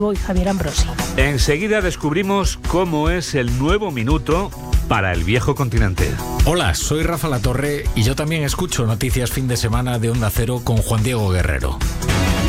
y Javier Ambrosi. Enseguida descubrimos cómo es el nuevo minuto para el viejo continente. Hola, soy Rafa Latorre y yo también escucho Noticias Fin de Semana de Onda Cero con Juan Diego Guerrero.